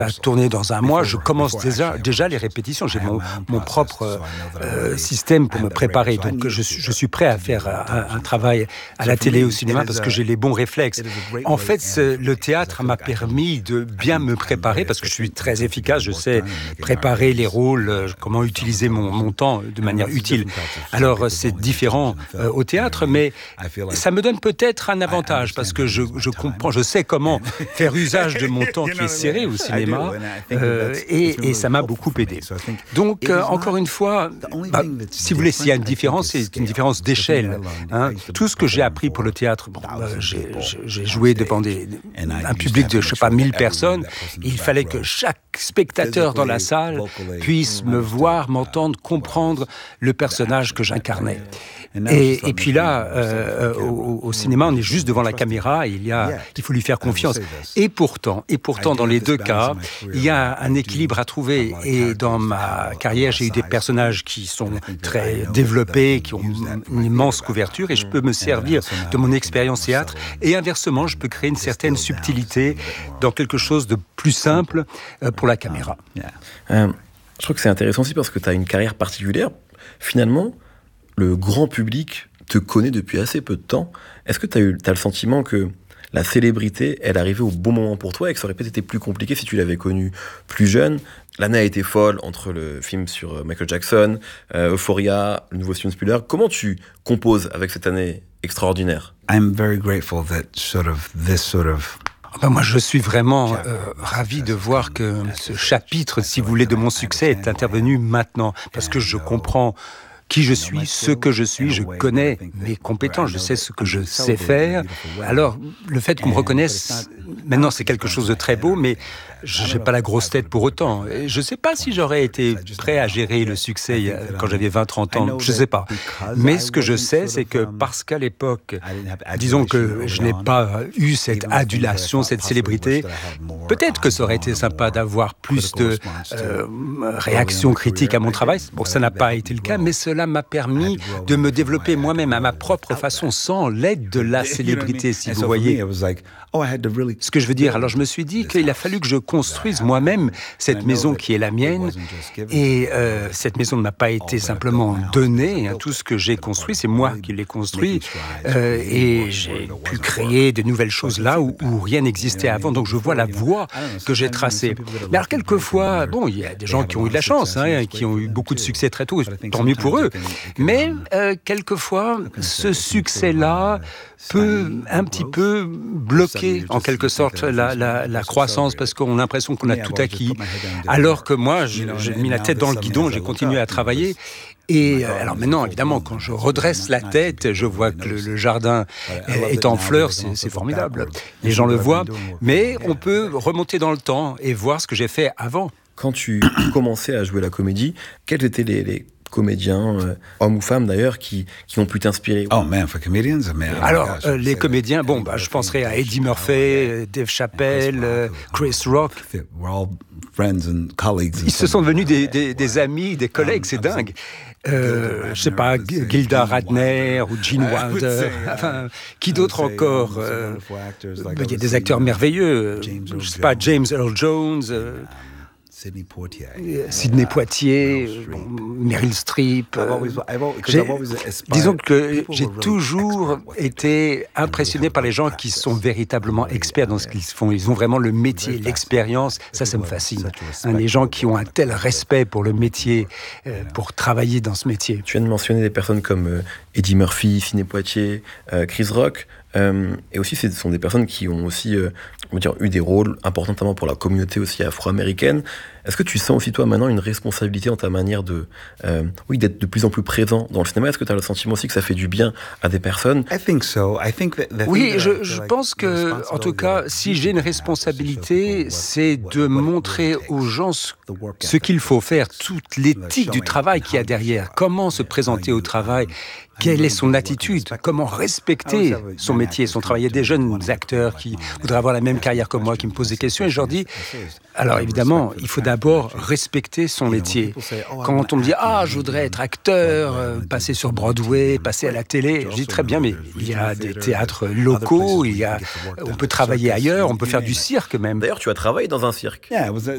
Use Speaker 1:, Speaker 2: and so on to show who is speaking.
Speaker 1: tourner dans un mois, je commence déjà les répétitions. J'ai mon propre système pour me préparer. Donc, je suis prêt à faire un travail à la télé, au cinéma, parce que j'ai les bons réflexes. En fait, le théâtre m'a permis de bien me préparer, parce que je suis très efficace. Je sais préparer les rôles, comment utiliser mon temps de manière utile. Alors, c'est différent au théâtre, mais ça me donne peut-être un avantage, parce que je comprends, je sais comment faire usage de mon temps qui est serré au cinéma. Et ça m'a beaucoup aidé. Donc, encore une fois, si vous voulez, s'il y a une différence, c'est une différence d'échelle. Tout ce que j'ai appris pour le théâtre, j'ai joué devant un public de, 1000 personnes. Il fallait que chaque spectateur dans la salle puisse me voir, m'entendre, comprendre le personnage que j'incarnais. Et puis là, au cinéma, on est juste devant la caméra, et il faut lui faire confiance. Et pourtant, dans les deux cas, il y a un équilibre à trouver. Et dans ma carrière, j'ai eu des personnages qui sont très développés, qui ont une immense couverture, et je peux me servir de mon expérience théâtre. Et inversement, je peux créer une certaine subtilité dans quelque chose de plus simple pour la caméra.
Speaker 2: Je trouve que c'est intéressant aussi parce que tu as une carrière particulière. Finalement, le grand public te connaît depuis assez peu de temps. Est-ce que tu as le sentiment que la célébrité, elle arrivait au bon moment pour toi et que ça aurait peut-être été plus compliqué si tu l'avais connu plus jeune? L'année a été folle entre le film sur Michael Jackson, Euphoria, le nouveau Steven Spielberg. Comment tu composes avec cette année extraordinaire?
Speaker 3: I'm very grateful that
Speaker 1: moi, je suis vraiment ravi de voir que ce chapitre, si vous voulez, de mon succès est intervenu maintenant, parce que je comprends qui je suis, ce que je suis, je connais mes compétences, je sais ce que je sais faire. Alors, le fait qu'on me reconnaisse, maintenant c'est quelque chose de très beau, mais je n'ai pas la grosse tête pour autant. Et je ne sais pas si j'aurais été prêt à gérer le succès quand j'avais 20-30 ans, je ne sais pas. Mais ce que je sais, c'est que parce qu'à l'époque, disons que je n'ai pas eu cette adulation, cette célébrité, peut-être que ça aurait été sympa d'avoir plus de réactions critiques à mon travail. Bon, ça n'a pas été le cas, mais cela m'a permis de me développer moi-même à ma propre façon, sans l'aide de la célébrité, si vous voyez ce que je veux dire. Alors je me suis dit qu'il a fallu que je construise moi-même cette maison qui est la mienne, et cette maison ne m'a pas été simplement donnée. Tout ce que j'ai construit, c'est moi qui l'ai construit, et j'ai pu créer de nouvelles choses là où rien n'existait avant. Donc je vois la voie que j'ai tracée. Mais alors quelquefois, il y a des gens qui ont eu de la chance, qui ont eu beaucoup de succès très tôt, tant mieux pour eux. Mais quelquefois, ce succès-là peut un petit peu bloquer en quelque sorte la croissance, parce qu'on a l'impression qu'on a tout acquis. Alors que moi, j'ai mis la tête dans le guidon, j'ai continué à travailler. Et alors maintenant, évidemment, quand je redresse la tête, je vois que le jardin est en fleurs, c'est formidable. Les gens le voient, mais on peut remonter dans le temps et voir ce que j'ai fait avant.
Speaker 2: Quand tu commençais à jouer la comédie, quels étaient les comédiens, hommes ou femmes d'ailleurs, qui ont pu t'inspirer?
Speaker 1: Alors, les comédiens, je penserais à Eddie Murphy, Dave Chappelle, Chris Rock. Ils se sont devenus des amis, des collègues, c'est dingue. Je sais pas, Gilda Radner ou Gene Wilder, qui d'autre encore? Il y a des acteurs merveilleux, je sais pas, James Earl Jones, Sidney Poitier, Meryl Streep. Disons que j'ai toujours été impressionné par les gens qui sont véritablement experts dans ce qu'ils font. Ils ont vraiment le métier, l'expérience. Ça me fascine. Les gens qui ont un tel respect pour le métier, pour travailler dans ce métier.
Speaker 2: Tu viens de mentionner des personnes comme Eddie Murphy, Sidney Poitier, Chris Rock. Et aussi, ce sont des personnes qui ont aussi eu des rôles importants, notamment pour la communauté aussi afro-américaine. Est-ce que tu sens aussi, toi, maintenant, une responsabilité dans ta manière d'être de plus en plus présent dans le cinéma? Est-ce que tu as le sentiment aussi que ça fait du bien à des personnes?
Speaker 1: Oui, je pense que, en tout cas, si j'ai une responsabilité, c'est de montrer aux gens ce qu'il faut faire, toute l'éthique du travail qu'il y a derrière, comment se présenter au travail, quelle est son attitude, comment respecter son métier, son travail. Il y a des jeunes acteurs qui voudraient avoir la même carrière que moi, qui me posent des questions, et je leur dis, alors évidemment, il faut d'abord respecter son métier. Quand on me dit, je voudrais être acteur, passer sur Broadway, passer à la télé, je dis très bien, mais il y a des théâtres locaux, on peut travailler ailleurs, on peut faire du cirque même.
Speaker 2: D'ailleurs, tu as travaillé dans un cirque.